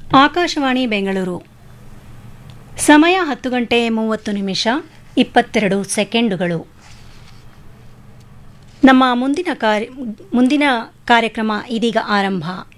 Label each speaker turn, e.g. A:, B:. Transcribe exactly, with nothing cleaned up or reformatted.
A: ಆಕಾಶವಾಣಿ ಬೆಂಗಳೂರು. ಸಮಯ ಹತ್ತು ಗಂಟೆ ಮೂವತ್ತು ನಿಮಿಷ ಇಪ್ಪತ್ತೆರಡು ಸೆಕೆಂಡುಗಳು. ನಮ್ಮ ಮುಂದಿನ ಕಾರ್ಯ ಮುಂದಿನ ಕಾರ್ಯಕ್ರಮ ಇದೀಗ ಆರಂಭ.